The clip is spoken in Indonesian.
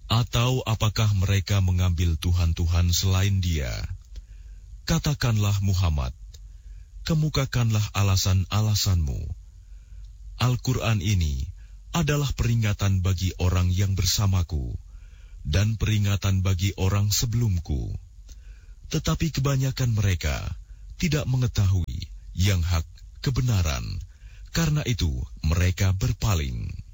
Atau apakah mereka mengambil Tuhan-Tuhan selain Dia? Katakanlah Muhammad, kemukakanlah alasan-alasanmu. Al-Quran ini adalah peringatan bagi orang yang bersamaku dan peringatan bagi orang sebelumku. Tetapi kebanyakan mereka tidak mengetahui yang hak kebenaran, karena itu mereka berpaling.